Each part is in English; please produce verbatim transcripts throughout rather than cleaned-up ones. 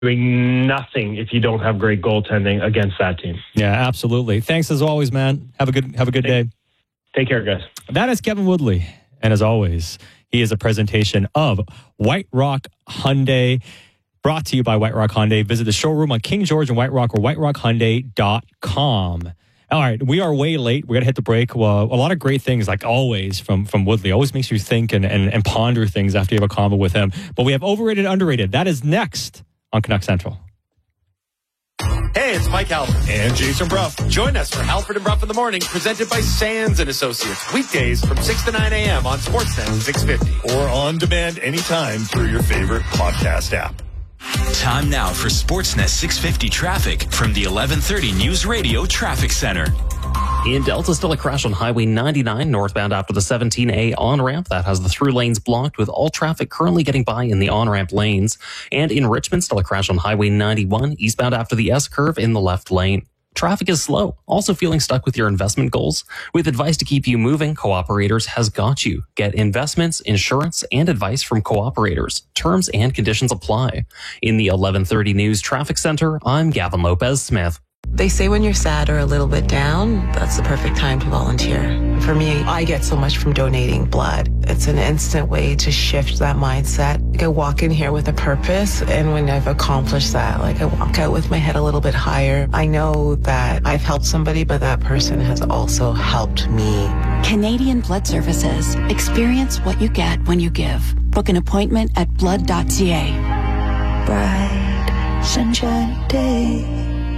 doing nothing if you don't have great goaltending against that team. Yeah, absolutely. Thanks as always, man. Have a good have a good Take, day. Take care, guys. That is Kevin Woodley. And as always, he is a presentation of White Rock Hyundai, brought to you by White Rock Hyundai. Visit the showroom on King George and White Rock or white rock hyundai dot com. All right, we are way late. We're going to hit the break. Well, a lot of great things, like always, from, from Woodley. Always makes you think and, and, and ponder things after you have a convo with him. But we have overrated, underrated. That is next on Canuck Central. Hey, it's Mike Halford and Jason Bruff. Join us for Halford and Bruff in the Morning, presented by Sands and Associates. Weekdays from six to nine a.m. on Sportsnet six fifty. Or on demand anytime through your favorite podcast app. Time now for Sportsnet six fifty traffic from the eleven thirty News Radio Traffic Center. In Delta, still a crash on Highway ninety-nine northbound after the seventeen A on-ramp. That has the through lanes blocked with all traffic currently getting by in the on-ramp lanes. And in Richmond, still a crash on Highway ninety-one eastbound after the S-curve in the left lane. Traffic is slow. Also feeling stuck with your investment goals? With advice to keep you moving, Cooperators has got you. Get investments, insurance, and advice from Cooperators. Terms and conditions apply. In the eleven thirty News Traffic Center, I'm Gavin Lopez-Smith. They say when you're sad or a little bit down, that's the perfect time to volunteer. For me, I get so much from donating blood. It's an instant way to shift that mindset. Like I walk in here with a purpose, and when I've accomplished that, like I walk out with my head a little bit higher. I know that I've helped somebody, but that person has also helped me. Canadian Blood Services. Experience what you get when you give. Book an appointment at blood dot c a. Bright sunshine day.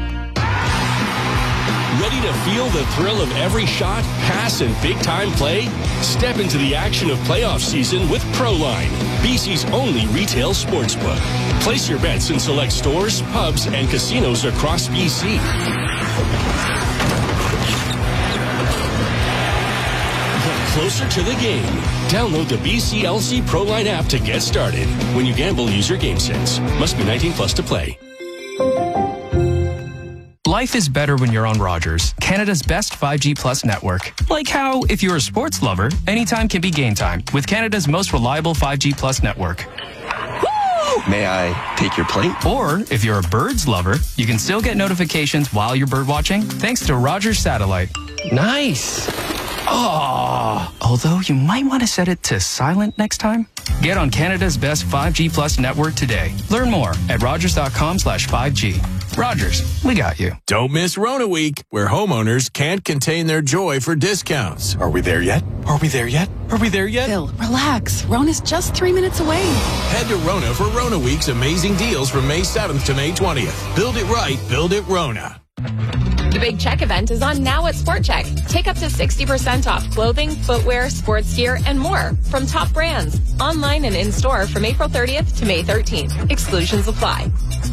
Ready to feel the thrill of every shot, pass, and big-time play? Step into the action of playoff season with Proline, B C's only retail sportsbook. Place your bets in select stores, pubs, and casinos across B C. Get closer to the game. Download the B C L C Proline app to get started. When you gamble, use your game sense. Must be nineteen plus to play. Life is better when you're on Rogers, Canada's best five G Plus network. Like how, if you're a sports lover, anytime can be game time with Canada's most reliable five G Plus network. Woo! May I take your plate? Or, if you're a birds lover, you can still get notifications while you're bird watching thanks to Rogers Satellite. Nice. Oh, although you might want to set it to silent next time. Get on Canada's best five G Plus network today. Learn more at rogers.com slash 5G. Rogers, we got you. Don't miss Rona Week, where homeowners can't contain their joy for discounts. Are we there yet? Are we there yet? Are we there yet? Bill, relax. Rona's just three minutes away. Head to Rona for Rona Week's amazing deals from May seventh to May twentieth. Build it right, build it Rona. The Big Check event is on now at Sport Check. Take up to sixty percent off clothing, footwear, sports gear, and more from top brands. Online and in-store from April thirtieth to May thirteenth. Exclusions apply.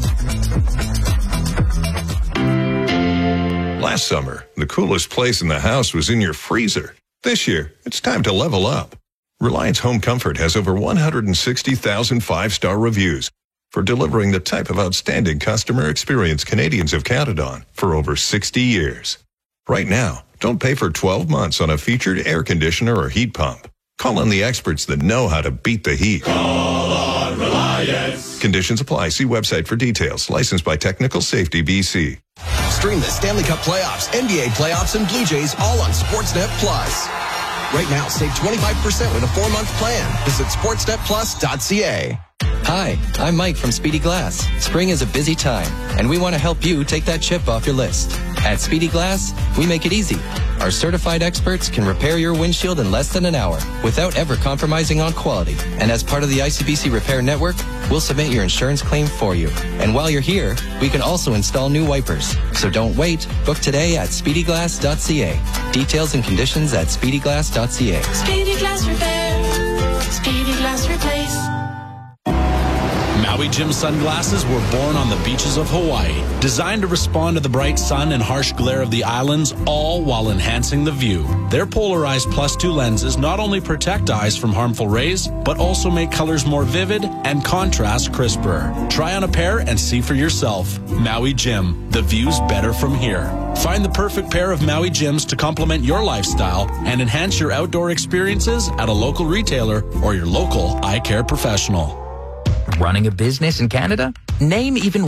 Last summer, the coolest place in the house was in your freezer. This year, it's time to level up. Reliance Home Comfort has over one hundred sixty thousand five-star reviews for delivering the type of outstanding customer experience Canadians have counted on for over sixty years. Right now, don't pay for twelve months on a featured air conditioner or heat pump. Call on the experts that know how to beat the heat. Call on Reliance. Conditions apply. See website for details. Licensed by Technical Safety B C. Stream the Stanley Cup playoffs, N B A playoffs, and Blue Jays all on Sportsnet Plus. Right now, save twenty-five percent with a four-month plan. Visit sportsnet plus dot c a. Hi, I'm Mike from Speedy Glass. Spring is a busy time, and we want to help you take that chip off your list. At Speedy Glass, we make it easy. Our certified experts can repair your windshield in less than an hour without ever compromising on quality. And as part of the I C B C Repair Network, we'll submit your insurance claim for you. And while you're here, we can also install new wipers. So don't wait. Book today at speedy glass dot c a. Details and conditions at speedy glass dot c a. Speedy Glass Repair. Speedy Glass Replace. Maui Jim sunglasses were born on the beaches of Hawaii, designed to respond to the bright sun and harsh glare of the islands, all while enhancing the view. Their polarized plus two lenses not only protect eyes from harmful rays, but also make colors more vivid and contrast crisper. Try on a pair and see for yourself. Maui Jim, the view's better from here. Find the perfect pair of Maui Jims to complement your lifestyle and enhance your outdoor experiences at a local retailer or your local eye care professional. Running a business in Canada? Name even